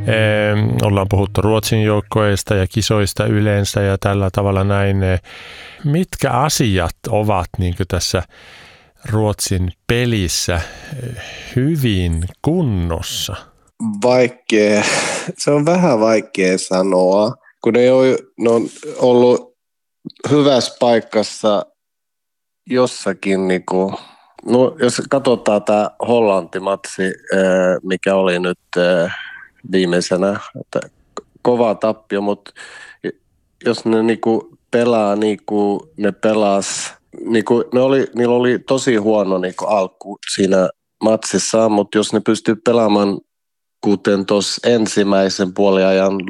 Ollaan puhuttu Ruotsin joukkueista ja kisoista yleensä ja tällä tavalla näin. Mitkä asiat ovat niin kuin tässä Ruotsin pelissä hyvin kunnossa? Vaikea. Se on vähän vaikea sanoa, kun ne on ollut hyvässä paikassa jossakin, niin kuin, no, jos katsotaan tämä Hollanti-matsi, mikä oli nyt viimeisenä, että kova tappio, mutta jos ne niinku pelaa niin kuin ne pelas, niinku, niillä oli tosi huono niinku alku siinä matsissa, mutta jos ne pystyy pelaamaan kuten tuossa ensimmäisen puoliajan